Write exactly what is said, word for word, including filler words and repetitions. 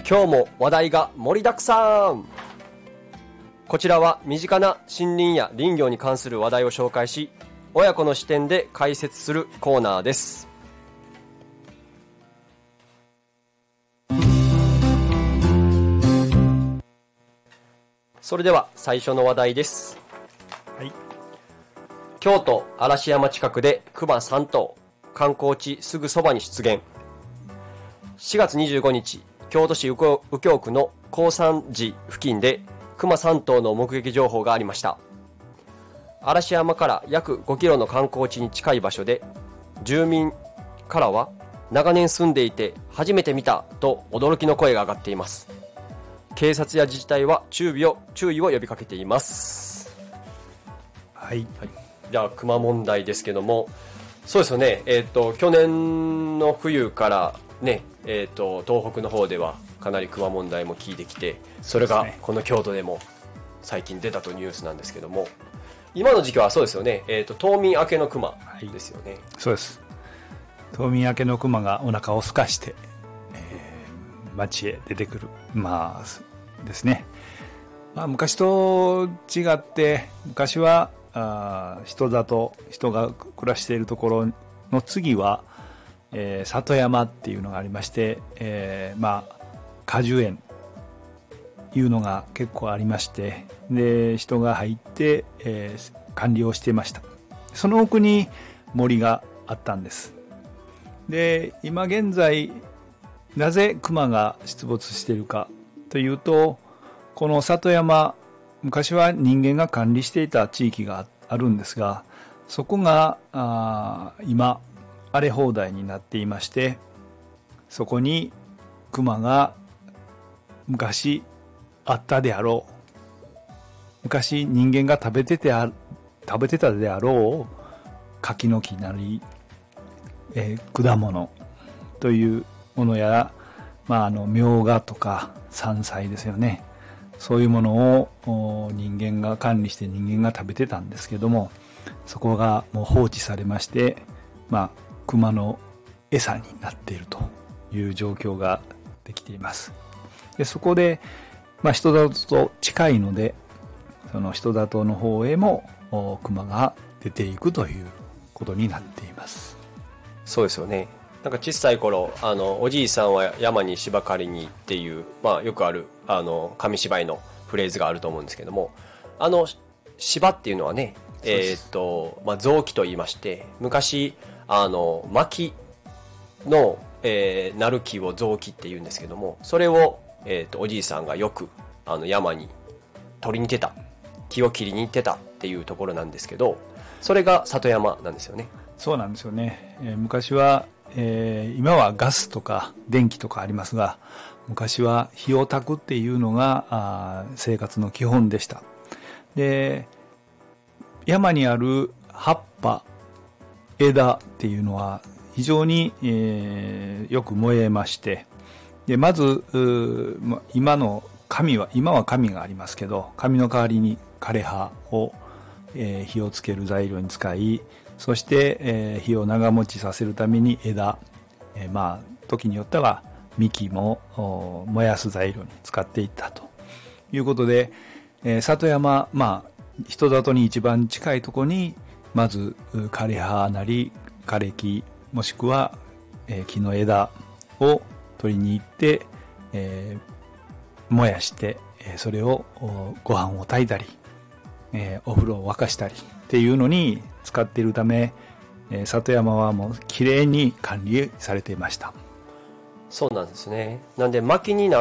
今日も話題が盛りだくさん。こちらは身近な森林や林業に関する話題を紹介し、親子の視点で解説するコーナーです。それでは最初の話題です。 はい、 京都嵐山近くで熊さん頭、観光地すぐそばに出現。しがつにじゅうごにち、京都市右京、右京区の高山寺付近で熊さん頭の目撃情報がありました。嵐山から約ごキロの観光地に近い場所で、住民からは長年住んでいて初めて見たと驚きの声が上がっています。警察や自治体は注意を注意を呼びかけています。 はい、 はい、じゃあ熊問題ですけども、そうですよね、えーと、去年の冬からね、えーと、東北の方ではかなり熊問題も聞いてきて、それがこの京都でも最近出たとニュースなんですけども、今の時期はそうですよね、えーと、冬眠明けの熊ですよね。はい、 そうです。冬眠明けの熊がお腹を空かして、えー、町へ出てくる、まあですね。まあ、昔と違って、昔はあ人里、人が暮らしているところの次は、えー、里山っていうのがありまして、えー、まあ果樹園いうのが結構ありまして、で人が入って、えー、管理をしていました。その奥に森があったんです。で今現在なぜ熊が出没しているかというと、この里山、昔は人間が管理していた地域があるんですが、そこがあ今荒れ放題になっていまして、そこに熊が昔あったであろう、昔人間が食べててあ食べてたであろう柿の木なり、えー、果物というものや、まあ、あのみょうがとか山菜ですよね。そういうものを人間が管理して人間が食べてたんですけども、そこがもう放置されまして、まあ熊の餌になっているという状況ができています。でそこで、まあ、人里と近いので、その人里の方へも熊が出ていくということになっています。 そうですよね。なんか小さい頃、あのおじいさんは山に芝刈りにっていう、まあ、よくあるあの紙芝居のフレーズがあると思うんですけども、あの芝っていうのはね、えーっとまあ、臓器と言いまして、昔あの薪の、えー、なる木を臓器って言うんですけども、それを、えー、とおじいさんがよくあの山に取りに行ってた、木を切りに行ってたっていうところなんですけど、それが里山なんですよね。 そうなんですよね。えー、昔は、えー、今はガスとか電気とかありますが、昔は火を焚くっていうのがあ生活の基本でした。で山にある葉っぱ、枝っていうのは非常に、えー、よく燃えまして、でまず今の紙は今は紙がありますけど、紙の代わりに枯葉を、えー、火をつける材料に使い、そして、えー、火を長持ちさせるために枝、えー、まあ時によっては幹も燃やす材料に使っていったということで、えー、里山、まあ人里に一番近いところにまず枯葉なり枯れ木、もしくは、えー、木の枝を取りに行って、えー、燃やして、えー、それをご飯を炊いたり、えー、お風呂を沸かしたりっていうのに使っているため、えー、里山はもうきれいに管理されていました。 そうなんですね。なんで薪にな